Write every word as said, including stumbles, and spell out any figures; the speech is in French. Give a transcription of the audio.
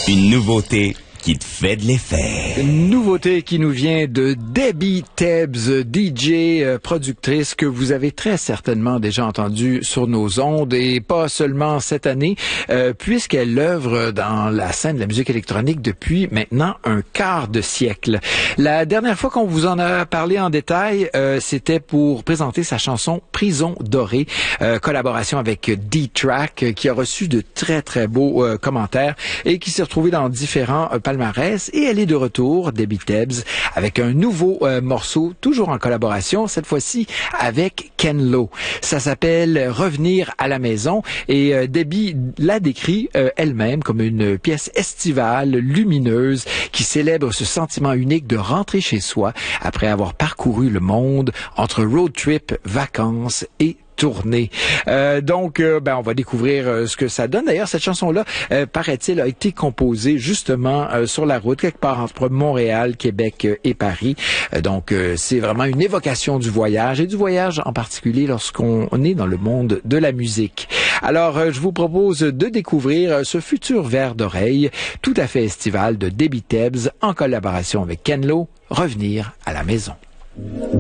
Une nouveauté qui te fait de l'effet. Une nouveauté qui nous vient de Debbie Tebbs, D J, euh, productrice que vous avez très certainement déjà entendue sur nos ondes et pas seulement cette année, euh, puisqu'elle œuvre dans la scène de la musique électronique depuis maintenant un quart de siècle. La dernière fois qu'on vous en a parlé en détail, euh, c'était pour présenter sa chanson Prison Dorée, euh, collaboration avec D-Track, euh, qui a reçu de très très beaux euh, commentaires et qui s'est retrouvée dans différents euh, palmarès. Et elle est de retour, Debbie Tebbs, avec un nouveau euh, morceau, toujours en collaboration, cette fois-ci avec Ken Lo. Ça s'appelle Revenir à la maison et euh, Debbie l'a décrit euh, elle-même comme une pièce estivale, lumineuse, qui célèbre ce sentiment unique de rentrer chez soi après avoir parcouru le monde entre road trip, vacances et tournée. Euh, donc, euh, ben, on va découvrir euh, ce que ça donne. D'ailleurs, cette chanson-là, euh, paraît-il, a été composée justement euh, sur la route, quelque part entre Montréal, Québec euh, et Paris. Euh, donc, euh, c'est vraiment une évocation du voyage, et du voyage en particulier lorsqu'on est dans le monde de la musique. Alors, euh, je vous propose de découvrir euh, ce futur verre d'oreille tout à fait estival de Debbie Tebbs en collaboration avec Ken Lo, Revenir à la maison.